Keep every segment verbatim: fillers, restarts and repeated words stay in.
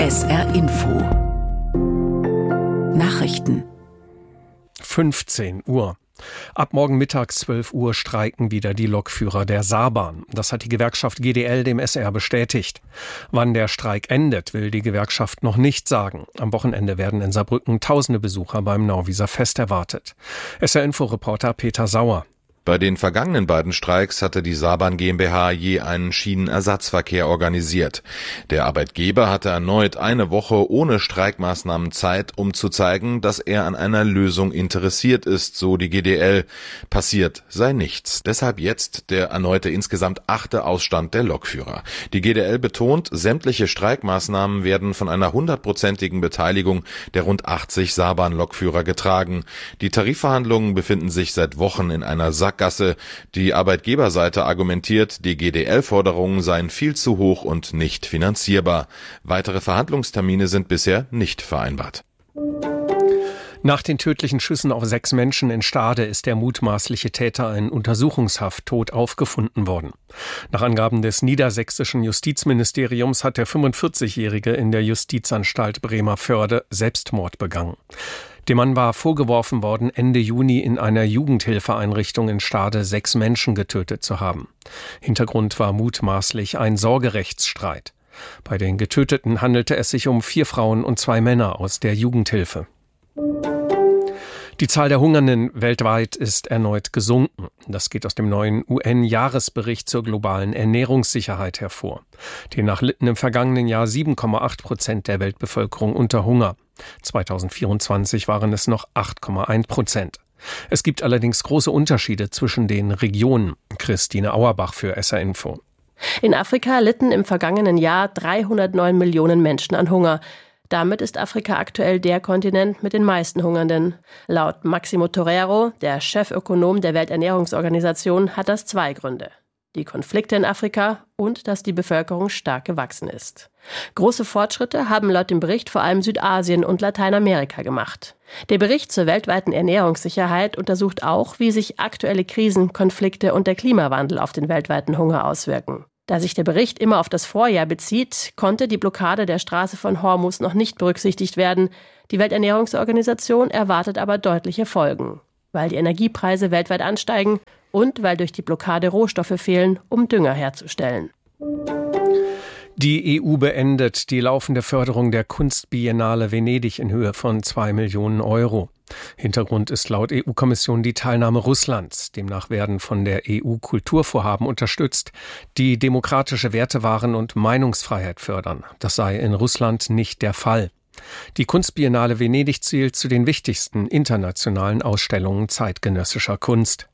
S R Info Nachrichten fünfzehn Uhr. Ab morgen mittags zwölf Uhr streiken wieder die Lokführer der Saarbahn. Das hat die Gewerkschaft G D L dem S R bestätigt. Wann der Streik endet, will die Gewerkschaft noch nicht sagen. Am Wochenende werden in Saarbrücken tausende Besucher beim Nauwieser Fest erwartet. S R-Info-Reporter Peter Sauer. Bei den vergangenen beiden Streiks hatte die Saarbahn GmbH je einen Schienenersatzverkehr organisiert. Der Arbeitgeber hatte erneut eine Woche ohne Streikmaßnahmen Zeit, um zu zeigen, dass er an einer Lösung interessiert ist, so die G D L. Passiert sei nichts. Deshalb jetzt der erneute insgesamt achte Ausstand der Lokführer. Die G D L betont, sämtliche Streikmaßnahmen werden von einer hundertprozentigen Beteiligung der rund achtzig Saarbahn-Lokführer getragen. Die Tarifverhandlungen befinden sich seit Wochen in einer Sackgasse. Die Arbeitgeberseite argumentiert, die G D L-Forderungen seien viel zu hoch und nicht finanzierbar. Weitere Verhandlungstermine sind bisher nicht vereinbart. Nach den tödlichen Schüssen auf sechs Menschen in Stade ist der mutmaßliche Täter in Untersuchungshaft tot aufgefunden worden. Nach Angaben des niedersächsischen Justizministeriums hat der fünfundvierzigjährige in der Justizanstalt Bremervörde Selbstmord begangen. Dem Mann war vorgeworfen worden, Ende Juni in einer Jugendhilfeeinrichtung in Stade sechs Menschen getötet zu haben. Hintergrund war mutmaßlich ein Sorgerechtsstreit. Bei den Getöteten handelte es sich um vier Frauen und zwei Männer aus der Jugendhilfe. Die Zahl der Hungernden weltweit ist erneut gesunken. Das geht aus dem neuen U N-Jahresbericht zur globalen Ernährungssicherheit hervor. Demnach litten im vergangenen Jahr sieben Komma acht Prozent der Weltbevölkerung unter Hunger. zweitausendvierundzwanzig waren es noch acht Komma eins Prozent. Es gibt allerdings große Unterschiede zwischen den Regionen. Christine Auerbach für S R Info. In Afrika litten im vergangenen Jahr dreihundertneun Millionen Menschen an Hunger. Damit ist Afrika aktuell der Kontinent mit den meisten Hungernden. Laut Maximo Torero, der Chefökonom der Welternährungsorganisation, hat das zwei Gründe: die Konflikte in Afrika und dass die Bevölkerung stark gewachsen ist. Große Fortschritte haben laut dem Bericht vor allem Südasien und Lateinamerika gemacht. Der Bericht zur weltweiten Ernährungssicherheit untersucht auch, wie sich aktuelle Krisen, Konflikte und der Klimawandel auf den weltweiten Hunger auswirken. Da sich der Bericht immer auf das Vorjahr bezieht, konnte die Blockade der Straße von Hormuz noch nicht berücksichtigt werden. Die Welternährungsorganisation erwartet aber deutliche Folgen, weil die Energiepreise weltweit ansteigen und weil durch die Blockade Rohstoffe fehlen, um Dünger herzustellen. Die E U beendet die laufende Förderung der Kunstbiennale Venedig in Höhe von zwei Millionen Euro. Hintergrund ist laut E U-Kommission die Teilnahme Russlands. Demnach werden von der E U Kulturvorhaben unterstützt, die demokratische Werte wahren und Meinungsfreiheit fördern. Das sei in Russland nicht der Fall. Die Kunstbiennale Venedig zählt zu den wichtigsten internationalen Ausstellungen zeitgenössischer Kunst.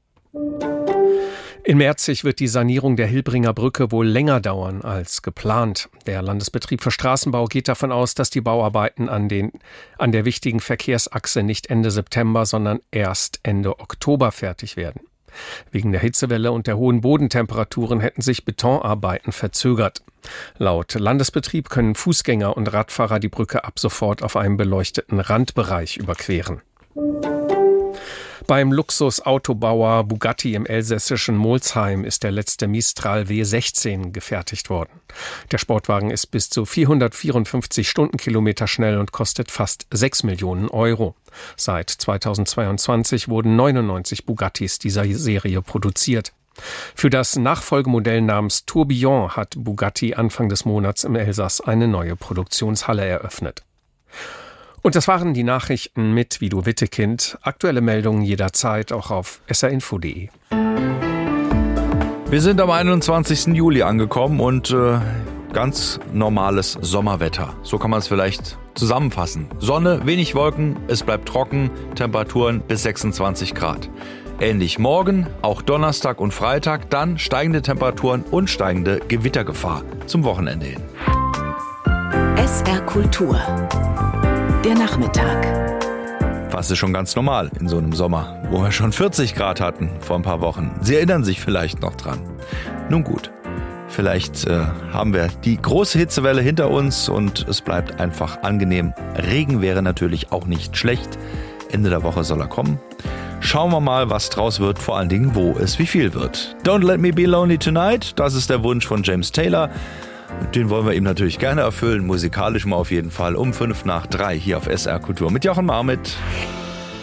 In Merzig wird die Sanierung der Hilbringer Brücke wohl länger dauern als geplant. Der Landesbetrieb für Straßenbau geht davon aus, dass die Bauarbeiten an, den, an der wichtigen Verkehrsachse nicht Ende September, sondern erst Ende Oktober fertig werden. Wegen der Hitzewelle und der hohen Bodentemperaturen hätten sich Betonarbeiten verzögert. Laut Landesbetrieb können Fußgänger und Radfahrer die Brücke ab sofort auf einem beleuchteten Randbereich überqueren. Beim Luxusautobauer Bugatti im elsässischen Molsheim ist der letzte Mistral W sechzehn gefertigt worden. Der Sportwagen ist bis zu vierhundertvierundfünfzig Stundenkilometer schnell und kostet fast sechs Millionen Euro. Seit zweitausendzweiundzwanzig wurden neunundneunzig Bugattis dieser Serie produziert. Für das Nachfolgemodell namens Tourbillon hat Bugatti Anfang des Monats im Elsass eine neue Produktionshalle eröffnet. Und das waren die Nachrichten mit Vido Wittekind. Aktuelle Meldungen jederzeit auch auf s r info punkt d e. Wir sind am einundzwanzigsten Juli angekommen und äh, ganz normales Sommerwetter. So kann man es vielleicht zusammenfassen. Sonne, wenig Wolken, es bleibt trocken, Temperaturen bis sechsundzwanzig Grad. Ähnlich morgen, auch Donnerstag und Freitag, dann steigende Temperaturen und steigende Gewittergefahr zum Wochenende hin. S R Kultur. Der Nachmittag. Fast ist schon ganz normal in so einem Sommer, wo wir schon vierzig Grad hatten vor ein paar Wochen. Sie erinnern sich vielleicht noch dran. Nun gut, vielleicht äh, haben wir die große Hitzewelle hinter uns und es bleibt einfach angenehm. Regen wäre natürlich auch nicht schlecht. Ende der Woche soll er kommen. Schauen wir mal, was draus wird, vor allen Dingen, wo es wie viel wird. Don't Let Me Be Lonely Tonight, das ist der Wunsch von James Taylor. Den wollen wir ihm natürlich gerne erfüllen, musikalisch mal auf jeden Fall, um fünf nach drei hier auf S R Kultur mit Jochen Marmit.